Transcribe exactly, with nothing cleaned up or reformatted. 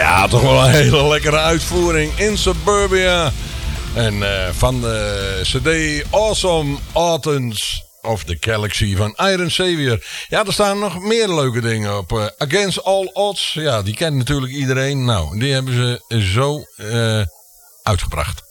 Ja, toch wel een hele lekkere uitvoering in Suburbia. En uh, van de cd Awesome Autumns of the Galaxy van Iron Savior. Ja, er staan nog meer leuke dingen op. Uh, Against All Odds, ja, die kent natuurlijk iedereen. Nou, die hebben ze zo uh, uitgebracht.